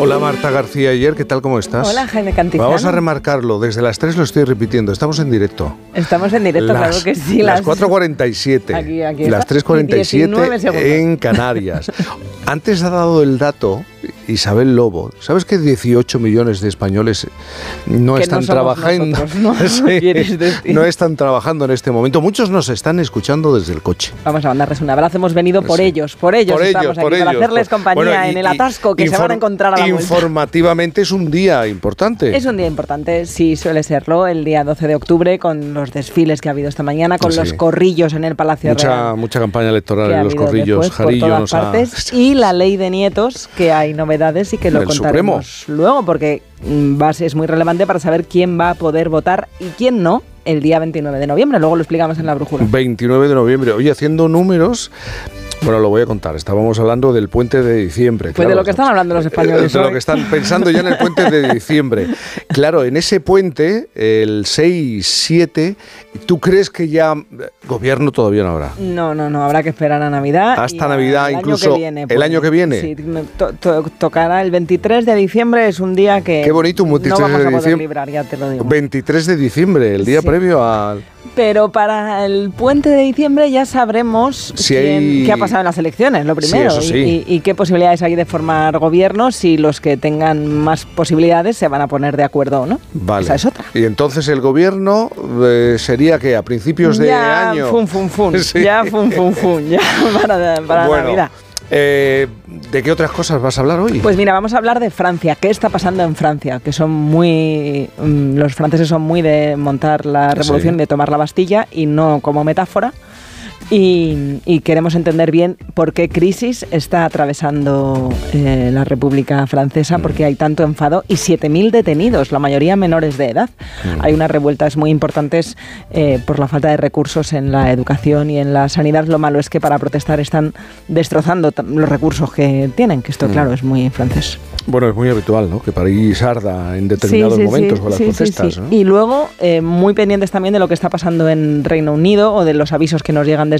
Hola Marta García Ayer, ¿qué tal? ¿Cómo estás? Hola Jaime Cantizano. Vamos a remarcarlo, desde las 3 lo estoy repitiendo, estamos en directo. Estamos en directo, claro que sí. Las 4:47, aquí las 3:47 en Canarias. Antes ha dado el dato Isabel Lobo. ¿Sabes que 18 millones de españoles no que están no trabajando? Nosotros, ¿no? Sí, no están trabajando en este momento. Muchos nos están escuchando desde el coche. Vamos a mandarles un abrazo. Hemos venido por ellos estamos aquí, para hacerles compañía en el atasco que se van a encontrar a la vuelta. Informativamente es un día importante. Es un día importante, sí, suele serlo, el día 12 de octubre, con los desfiles que ha habido esta mañana, con los corrillos en el Palacio Real. Mucha campaña electoral en los corrillos, Jarillo y la ley de nietos, que hay novedades y que lo contaremos luego, porque es muy relevante para saber quién va a poder votar y quién no el día 29 de noviembre. Luego lo explicamos en la brújula. 29 de noviembre. Oye, haciendo números... Bueno, lo voy a contar. Estábamos hablando del puente de diciembre. Pues claro, de lo que están hablando los españoles. De lo que están pensando ya en el puente de diciembre. Claro, en ese puente, el 6-7, ¿tú crees que ya gobierno todavía no habrá? No, habrá que esperar a Navidad. Hasta Navidad, incluso el año que viene. Sí, tocará el 23 de diciembre, es un día que qué bonito, un 23 no vamos a poder diciembre, librar, ya te lo digo. 23 de diciembre, el día previo al... Pero para el puente de diciembre ya sabremos qué ha pasado en las elecciones, lo primero, y qué posibilidades hay de formar gobierno, si los que tengan más posibilidades se van a poner de acuerdo o no. Vale. Esa es otra. Y entonces el gobierno sería que a principios de año... Sí. Ya para Navidad. ¿De qué otras cosas vas a hablar hoy? Pues mira, vamos a hablar de Francia. ¿Qué está pasando en Francia? Que los franceses son muy de montar la revolución, de tomar la Bastilla, y no como metáfora. Y queremos entender bien por qué crisis está atravesando la República Francesa, porque hay tanto enfado y 7.000 detenidos, la mayoría menores de edad. Hay unas revueltas muy importantes por la falta de recursos en la educación y en la sanidad. Lo malo es que para protestar están destrozando los recursos que tienen, que esto, claro, es muy francés. Bueno, es muy habitual, ¿no?, que París arda en determinados momentos con las protestas. ¿no? Y luego, muy pendientes también de lo que está pasando en Reino Unido o de los avisos que nos llegan desde